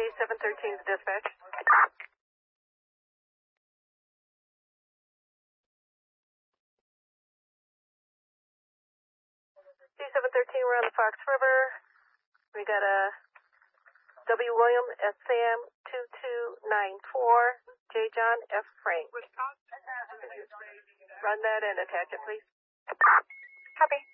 C713 is dispatch. C713, we're on the Fox River. We got a W. William S. Sam 2294, J. John F. Frank. Run that and attach it, please. Copy.